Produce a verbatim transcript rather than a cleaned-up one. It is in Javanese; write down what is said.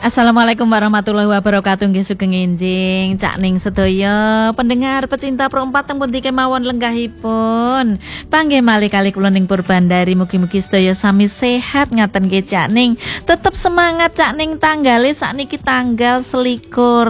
Assalamualaikum warahmatullahi wabarakatuh. Nggih sugeng enjing Cak Ning sedaya pendengar pecinta perempat teng pundi kemawon lenggahipun. Panggih malih kali kula ning Purbandari, mugi-mugi sedaya sami sehat ngaten nggih Cak Ning. Tetep semangat Cak Ning, tanggale sakniki tanggal selikur